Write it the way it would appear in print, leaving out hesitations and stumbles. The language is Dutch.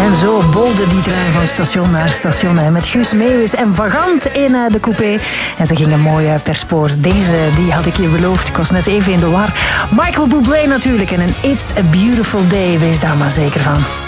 En zo bolde die trein van station naar station. Met Guus Meeuwis en Vagant in de coupé. En ze gingen mooi per spoor. Deze die had ik je beloofd. Ik was net even in de war. Michael Bublé natuurlijk. En een It's a Beautiful Day. Wees daar maar zeker van.